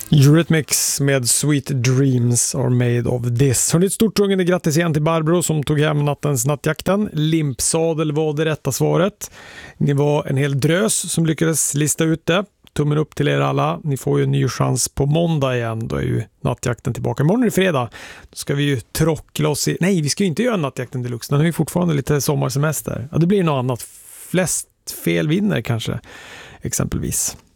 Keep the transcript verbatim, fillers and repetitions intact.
Eurythmics med Sweet Dreams are made of this. Hörrni, ett stort sjungande grattis igen till Barbro som tog hem nattens nattjakten. Limpsadel var det rätta svaret. Ni var en hel drös som lyckades lista ut det. Tummen upp till er alla. Ni får ju en ny chans på måndag igen. Då är ju nattjakten tillbaka. Imorgon är det fredag. Då ska vi ju trockla oss i... Nej, vi ska ju inte göra nattjakten deluxe. Den har ju fortfarande lite sommarsemester. Ja, det blir något annat. Flest fel vinner kanske. Exempelvis.